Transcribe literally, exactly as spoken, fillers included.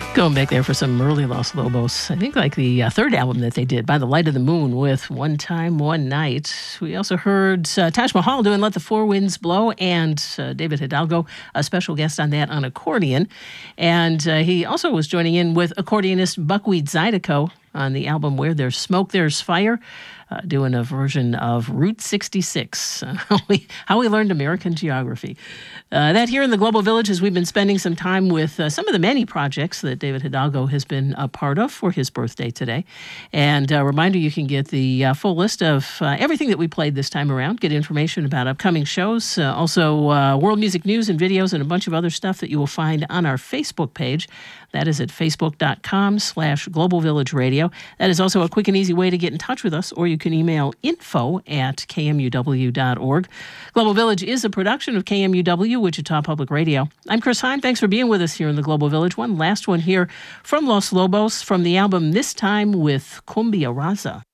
Going back there for some early Los Lobos. I think like the uh, third album that they did, By the Light of the Moon, with One Time, One Night. We also heard uh, Taj Mahal doing Let the Four Winds Blow, and uh, David Hidalgo, a special guest on that on accordion. And uh, he also was joining in with accordionist Buckwheat Zydeco on the album Where There's Smoke, There's Fire, uh, doing a version of Route sixty-six, uh, how, we, how we learned American geography. Uh, that here in the Global Village, as we've been spending some time with uh, some of the many projects that David Hidalgo has been a part of for his birthday today. And a reminder, you can get the uh, full list of uh, everything that we played this time around, get information about upcoming shows, uh, also uh, world music news and videos and a bunch of other stuff that you will find on our Facebook page. That is at facebook.com slash Global Village Radio. That is also a quick and easy way to get in touch with us, or you can email info at k m u w dot org. Global Village is a production of K M U W, Wichita Public Radio. I'm Chris Hine. Thanks for being with us here in the Global Village. One last one here from Los Lobos from the album This Time with Cumbia Raza.